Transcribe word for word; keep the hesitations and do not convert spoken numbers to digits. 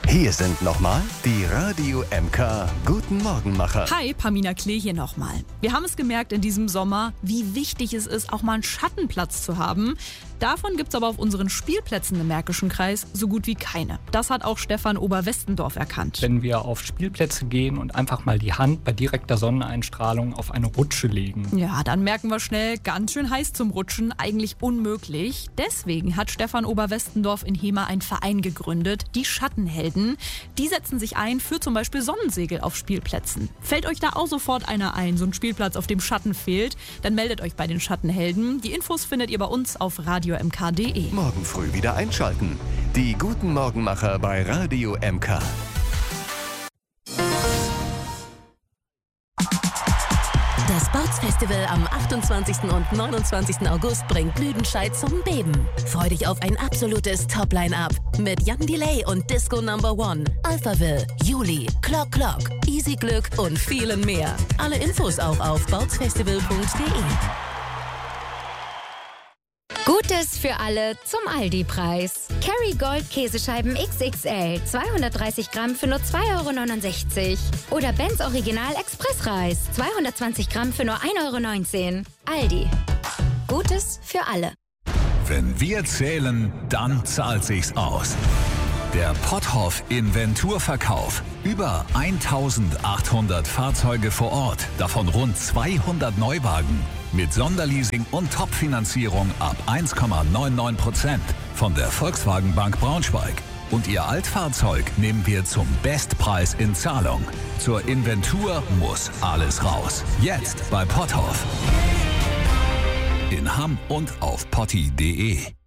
Hier sind nochmal die Radio M K Guten Morgenmacher. Hi, Pamina Klee hier nochmal. Wir haben es gemerkt in diesem Sommer, wie wichtig es ist, auch mal einen Schattenplatz zu haben. Davon gibt es aber auf unseren Spielplätzen im Märkischen Kreis so gut wie keine. Das hat auch Stefan Oberwestendorf erkannt. Wenn wir auf Spielplätze gehen und einfach mal die Hand bei direkter Sonneneinstrahlung auf eine Rutsche legen. Ja, dann merken wir schnell, ganz schön heiß zum Rutschen, eigentlich unmöglich. Deswegen hat Stefan Oberwestendorf in Hemer einen Verein gegründet, die Schattenhelden. Die setzen sich ein für zum Beispiel Sonnensegel auf Spielplätzen. Fällt euch da auch sofort einer ein, so ein Spielplatz, auf dem Schatten fehlt, dann meldet euch bei den Schattenhelden. Die Infos findet ihr bei uns auf radio m k punkt d e. Morgen früh wieder einschalten. Die Guten Morgenmacher bei Radio M K. Das Bootsfestival am achtundzwanzigsten und neunundzwanzigsten August bringt Lüdenscheid zum Beben. Freu dich auf ein absolutes Top-Line-Up mit Jan Delay und Disco Number One, Alphaville, Juli, Clock Clock, Easy Glück und vielen mehr. Alle Infos auch auf bootsfestival punkt d e. Gutes für alle zum Aldi-Preis. Kerrygold Käsescheiben X X L, zweihundertdreißig Gramm für nur zwei Euro neunundsechzig. Oder Benz Original Expressreis, zweihundertzwanzig Gramm für nur ein Euro neunzehn. Aldi. Gutes für alle. Wenn wir zählen, dann zahlt sich's aus. Der Potthoff Inventurverkauf. Über eintausendachthundert Fahrzeuge vor Ort, davon rund zweihundert Neuwagen. Mit Sonderleasing und Top-Finanzierung ab eins Komma neunundneunzig Prozent von der Volkswagen Bank Braunschweig. Und Ihr Altfahrzeug nehmen wir zum Bestpreis in Zahlung. Zur Inventur muss alles raus. Jetzt bei Potthoff. In Hamm und auf potti punkt d e.